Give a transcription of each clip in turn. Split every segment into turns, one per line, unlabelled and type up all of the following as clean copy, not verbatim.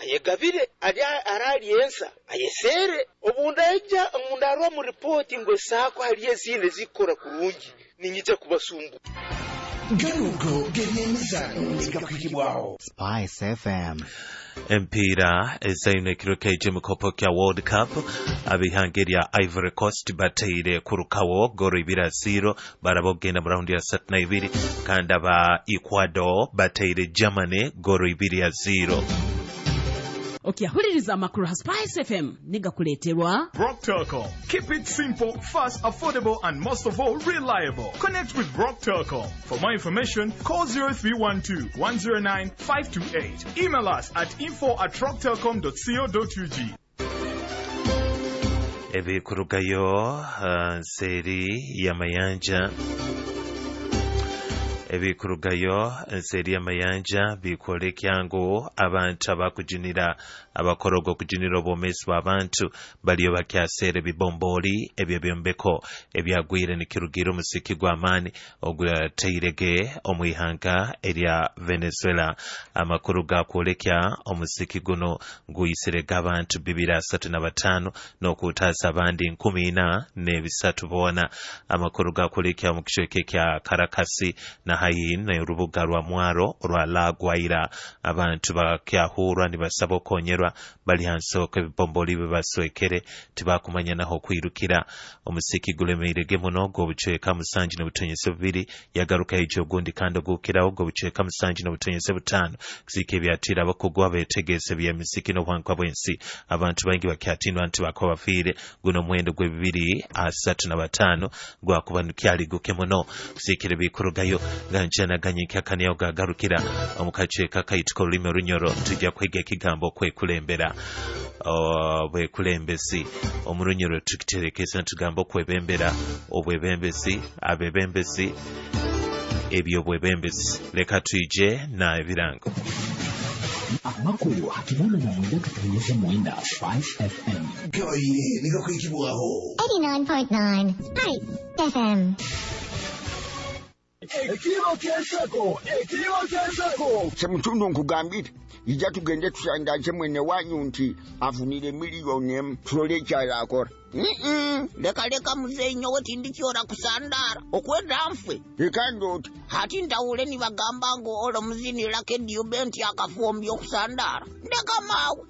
ayegabire arali ensa ayesere obundaja mundaro mu report ngo sako hali ezine zikora kurungi ninyite kubasumbu
garuko genyemizano nigakukibwaho
Spice FM
Empira ezaine kirokeje mukopo kya World Cup abihangeria Ivory Coast bateire kurukawo goro 2-0 barabogenda mu round ya 32 kandi aba Ecuador bateire Germany goro 2-0.
Okiyahuliriza amakuru ha Spice FM nigakuleterwa
Brock Telecom. Keep it simple, fast, affordable, and most of all, reliable. Connect with Brock Telecom. For more information, call 0312-109-528. Email us at info@rocktelecom.co.ug.
Ebi kurugayo seri ya mayanja ebikurugayo enseri y'amayanja bikolekyango abantu abakujinira abakorogo kujinira obwomezi bw'abantu baliyo bakyasera ebibomboli ebyo byombeko ebyagwire nikirugiro musiki gw'amaani ogwateirege omwihanga erya Venezuela. Amakuru gakwolekya omusiki guno guyisirega abantu 235 n'okutaasa abandi 14 bona. Amakuru gakwolekya mu kicweke kya Karakasi na hayin na urubuga rwa mwaro rwa Lagwaira abantu bakyahurwa nibasaba okonyerwa bali hansoka ebibomboli bebaswekere tibakumanya naho kwirukira. Omusiki gulemeirege muno go bucweka musanji n'obutonyese bubiri yagaruka ejo gundi kandi ogukiraho go bucweka musanji n'obutonyese butano kizike byatira bakugwa betegese byemisiki n'obwankwa bwensi abantu bangi bakyatinwa nti bakobafire guno mwendo gwe 235 gwakubanukyali guke muno kizikire bikurugayo ganjana ganyika kaniyo gagarukira omukaceka kayitiko lulimi olunyoro tujja kwega ekigambo kwekulembera bwekulembesi omulunyoro tukiterekesa ntugamba okwebembera obwebembesi abebembesi ebyo bwebembesi leka tuije na ebirango
amakuru hakibona na mwenda katanyesha mwenda 5FM
gawaire nigakukibwaho
89.9 5FM.
Ekibo kyesako
semutundu nkugambire ija tugende tusandaze mwene wanyu nti afunire miliyoni emu tulole ekyala akora.
Leka muzeyi nyowe tindikyora kusandara okwenda nfwe
ekandoti
hati ndawule nibagamba ngo olo muzini lake diubenti akafombi okusandara ndeka mawe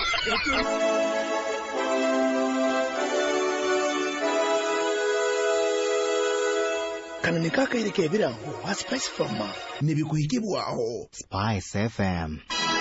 kanani kakairike ebirango wa Spice FM nibikuhikibwaho
Spice FM.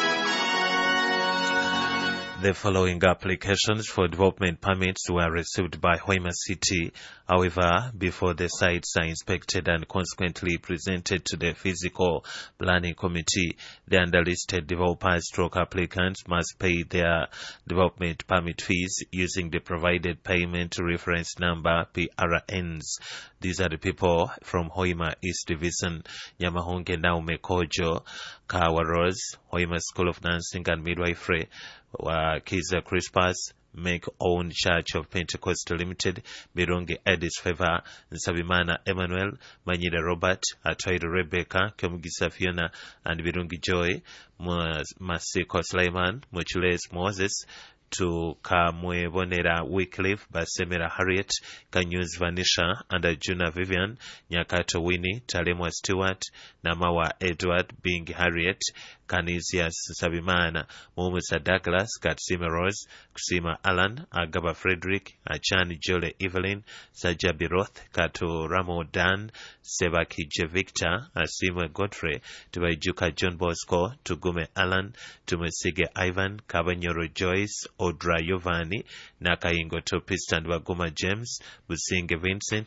The following applications for development permits were received by Hoima City. However, before the sites are inspected and consequently presented to the Physical Planning Committee, the underlisted developers/stroke applicants must pay their development permit fees using the provided payment reference number PRNs. These are the people from Hoima East Division, Nyamahonge Naume Kojo, Kawa Rose, Hoima School of Nursing and Midwifery, Kiza Crispus, Make Own Church of Pentecost Limited, Birungi Edis Favor, Nsabimana Emmanuel, Manyida Robert, Atwaida Rebecca, Kyomugisa Fiona, and Birungi Joy, Masiko Sleiman, Muchules Moses, to Kamwebonera Wycliffe, Basemera Harriet, Kanyuz Vanisha, and Juna Vivian, Nyakato Winnie, Talemwa Stewart, Namawa Edward, Bing Harriet, Canisius Sabimana, Mumusa Douglas, Katsima Rose, Kusima Alan, Agaba Frederick, Achani Jole Evelyn, Sajabi Roth, Kato Ramo Dan, Sebaki J. Victor, Asima Godfrey, Tubajuka John Bosco, Tugume Alan, Tumusige Ivan, Kabanyoro Joyce, Odra Yovani, Nakaingo Topist and Waguma James, Businge Vincent,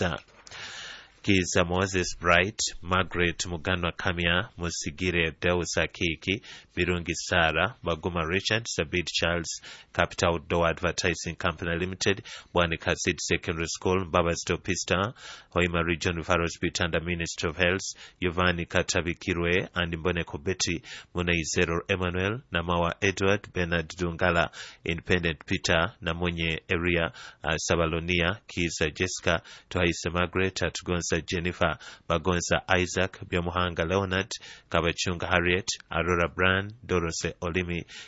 Kiza Moses Bright, Margaret Muganwa Kamia, Musigire Deusa Kiki, Birungi Sara, Baguma Richard, Sabit Charles, Capital Outdoor Advertising Company Limited, Bwani Kasid Secondary School, Baba Stopista, Hoima Region Referrals Bitanda Ministry of Health, Giovanni Katabi Kirwe, and Mbone Kobeti, Munei Zero Emmanuel, Namawa Edward, Bernard Dungala, Independent Peter, Namunye Area, Sabalonia, Kiza Jessica, Tuhaise Margaret, Atugonza Jennifer, Bagonza Isaac, Byamuhanga Leonard, Kabachunga Harriet, Aurora Brand, Dorose Olimi,